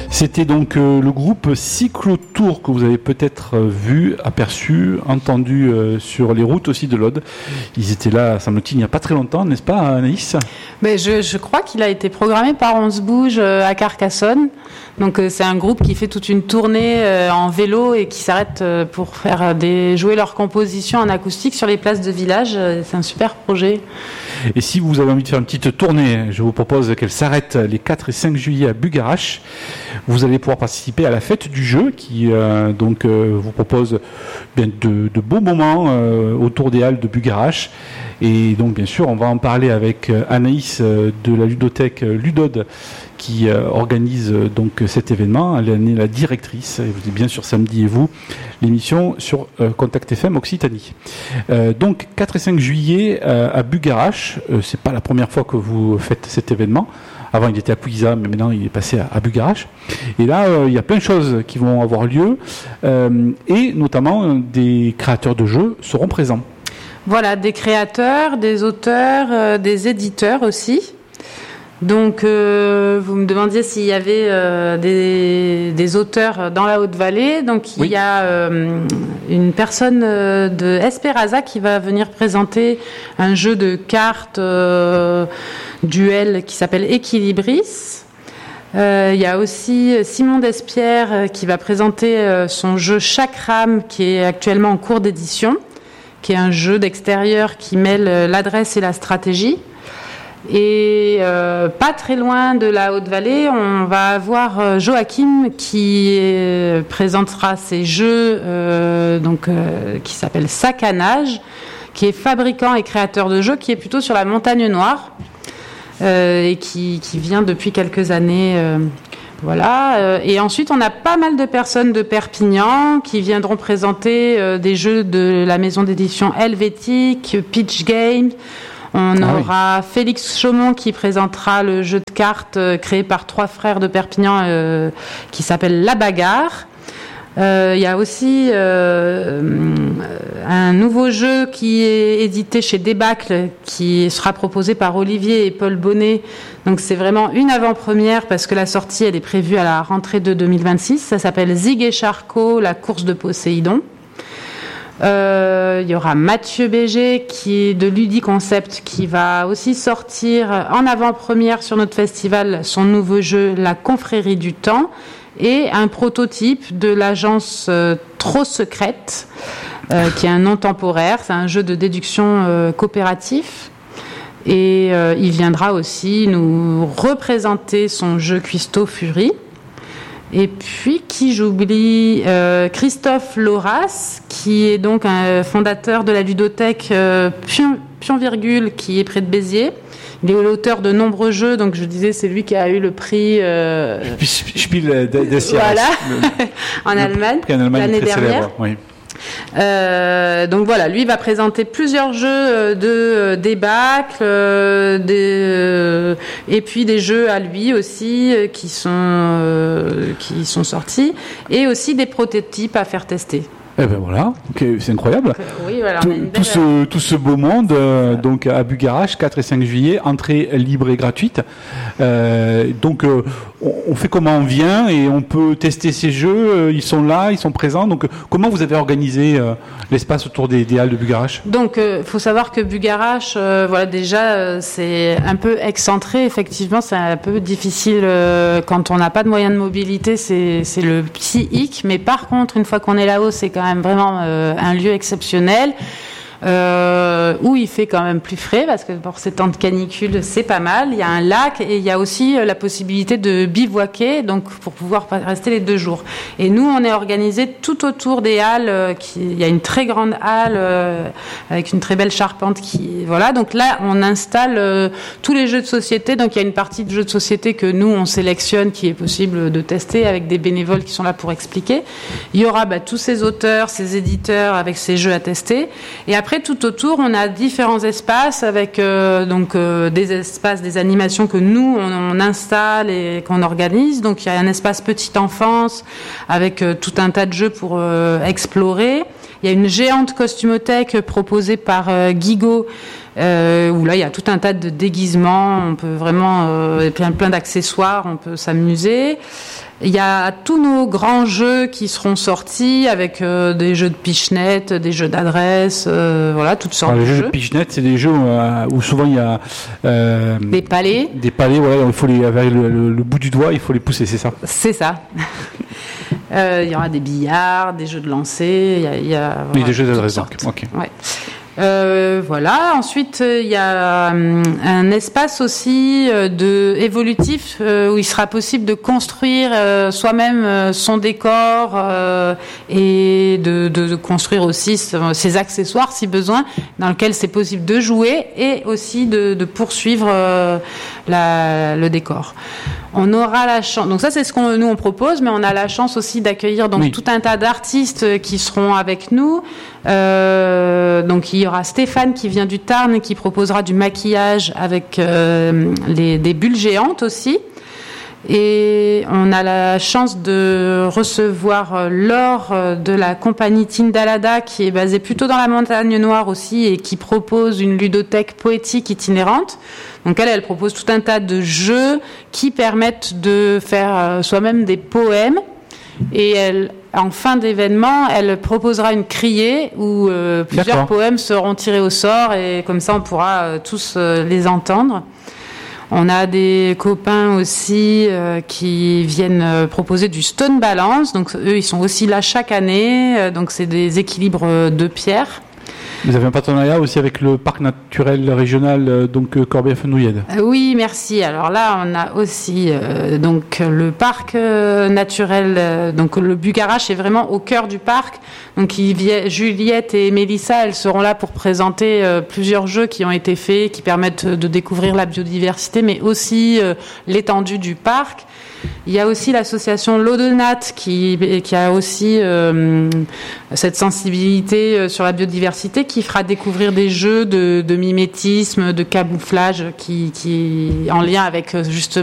C'était donc le groupe Cyclotour que vous avez peut-être vu, aperçu, entendu sur les routes aussi de l'Aude. Ils étaient là, semble-t-il, il n'y a pas très longtemps, n'est-ce pas, Anaïs ? Mais je crois qu'il a été programmé par On se bouge à Carcassonne. Donc c'est un groupe qui fait toute une tournée en vélo et qui s'arrête pour faire jouer leurs compositions en acoustique sur les places de village. C'est un super projet. Et si vous avez envie de faire une petite tournée, je vous propose qu'elle s'arrête les 4 et 5 juillet à Bugarache. Vous allez pouvoir participer à la fête du jeu qui vous propose de beaux moments autour des halles de Bugarache. Et donc bien sûr on va en parler avec Anaïs de la ludothèque Ludode qui organise donc cet événement. Elle est la directrice, et vous êtes bien sûr Samedi et vous, l'émission sur Contact FM Occitanie. Donc 4 et 5 juillet à Bugarache, c'est pas la première fois que vous faites cet événement. Avant il était à Pouiza, mais maintenant il est passé à Bugarache. Et là il y a plein de choses qui vont avoir lieu et notamment des créateurs de jeux seront présents. Voilà, des créateurs, des auteurs, des éditeurs aussi. Donc, vous me demandiez s'il y avait des auteurs dans la Haute-Vallée. Donc, il y a une personne de Esperanza qui va venir présenter un jeu de cartes duel qui s'appelle Equilibris. Il y a aussi Simon Despierres qui va présenter son jeu Chakram qui est actuellement en cours d'édition, qui est un jeu d'extérieur qui mêle l'adresse et la stratégie. Et pas très loin de la Haute-Vallée, on va avoir Joachim qui présentera ses jeux qui s'appelle Sacanage, qui est fabricant et créateur de jeux, qui est plutôt sur la Montagne Noire et qui vient depuis quelques années. Voilà. Et ensuite, on a pas mal de personnes de Perpignan qui viendront présenter des jeux de la maison d'édition Helvétique, Pitch Game. On aura Félix Chaumont qui présentera le jeu de cartes créé par 3 frères de Perpignan qui s'appelle La Bagarre. Il y a aussi un nouveau jeu qui est édité chez Débâcle qui sera proposé par Olivier et Paul Bonnet. Donc c'est vraiment une avant-première parce que la sortie elle est prévue à la rentrée de 2026. Ça s'appelle Zig et Charcot, la course de Poséidon. Il y aura Mathieu Béger qui est de Ludi Concept qui va aussi sortir en avant-première sur notre festival son nouveau jeu La Confrérie du Temps et un prototype de l'agence Trop Secrète qui est un nom temporaire, c'est un jeu de déduction coopératif et il viendra aussi nous représenter son jeu Cuisto Fury. Et puis, qui j'oublie, Christophe Lauras, qui est donc un fondateur de la ludothèque Pion-Virgule, qui est près de Béziers. Il est l'auteur de nombreux jeux, donc je disais, c'est lui qui a eu le prix Spiel des Jahres. Voilà, en Allemagne, l'année dernière. Oui. Donc voilà, lui va présenter plusieurs jeux de débâcle, et puis des jeux à lui aussi qui sont sortis, et aussi des prototypes à faire tester. Eh ben voilà, okay, c'est incroyable. Oui, voilà, tout ce beau monde, donc à Bugarache, 4 et 5 juillet, entrée libre et gratuite. Donc on fait comment on vient et on peut tester ces jeux, ils sont là, ils sont présents. Donc comment vous avez organisé l'espace autour des halles de Bugarache ? Donc faut savoir que Bugarache, voilà déjà c'est un peu excentré, effectivement c'est un peu difficile quand on n'a pas de moyens de mobilité, c'est le petit hic. Mais par contre une fois qu'on est là-haut, c'est quand même vraiment un lieu exceptionnel où il fait quand même plus frais parce que pour ces temps de canicule c'est pas mal. Il y a un lac et il y a aussi la possibilité de bivouaquer donc pour pouvoir rester les 2 jours. Et nous on est organisé tout autour des halles. Il y a une très grande halle avec une très belle charpente voilà. Donc là on installe tous les jeux de société. Donc il y a une partie de jeux de société que nous on sélectionne qui est possible de tester avec des bénévoles qui sont là pour expliquer. Il y aura tous ces auteurs, ces éditeurs avec ces jeux à tester. Et après tout autour, on a différents espaces avec des espaces, des animations que nous on installe et qu'on organise. Donc il y a un espace petite enfance avec tout un tas de jeux pour explorer. Il y a une géante costumothèque proposée par Guigo, où là il y a tout un tas de déguisements, on peut vraiment plein d'accessoires, on peut s'amuser. Il y a tous nos grands jeux qui seront sortis avec des jeux de pichenette, des jeux d'adresse, voilà, toutes sortes de jeux. Les jeux de pichenette, c'est des jeux où souvent il y a des palets. Des palets, voilà, il faut avec le bout du doigt, il faut les pousser, c'est ça. C'est ça. Il y aura des billards, des jeux de lancer, il y a oui, des jeux d'adresse, donc. Ok. Ouais. Voilà. Ensuite, il y a un espace aussi évolutif où il sera possible de construire soi-même son décor et de construire aussi ses accessoires si besoin, dans lequel c'est possible de jouer et aussi de poursuivre le décor. On aura la chance. Donc ça, c'est ce qu'on nous on propose, mais on a la chance aussi d'accueillir donc tout un tas d'artistes qui seront avec nous. Donc il y aura Stéphane qui vient du Tarn et qui proposera du maquillage avec des bulles géantes aussi. Et on a la chance de recevoir Laure de la compagnie Tindalada, qui est basée plutôt dans la Montagne Noire aussi et qui propose une ludothèque poétique itinérante. Donc elle propose tout un tas de jeux qui permettent de faire soi-même des poèmes. Et en fin d'événement, elle proposera une criée où plusieurs poèmes seront tirés au sort et comme ça on pourra tous les entendre. On a des copains aussi qui viennent proposer du stone balance. Donc eux, ils sont aussi là chaque année. Donc c'est des équilibres de pierre. Vous avez un partenariat aussi avec le parc naturel régional, donc Corbière-Fenouillède. Oui, merci. Alors là, on a aussi donc le parc naturel. Donc le Bugarache est vraiment au cœur du parc. Donc Juliette et Mélissa, elles seront là pour présenter plusieurs jeux qui ont été faits, qui permettent de découvrir la biodiversité, mais aussi l'étendue du parc. Il y a aussi l'association L'Eau-de-Nat qui a aussi cette sensibilité sur la biodiversité, qui fera découvrir des jeux de mimétisme, de camouflage qui en lien avec justement